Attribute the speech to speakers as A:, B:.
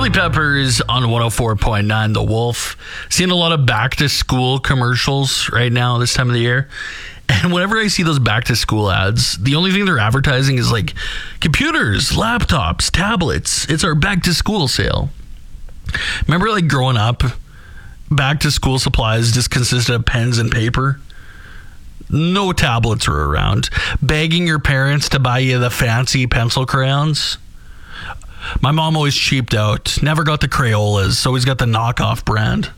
A: Chili Peppers on 104.9 The Wolf. Seeing a lot of back to school commercials right now this time of the year. And whenever I see those back to school ads, the only thing they're advertising is like computers, laptops, tablets. It's our back to school sale. Remember like growing up, back to school supplies just consisted of pens and paper? No tablets were around. Begging your parents to buy you the fancy pencil crayons. My mom always cheaped out. Never got the Crayolas. Always got the knockoff brand.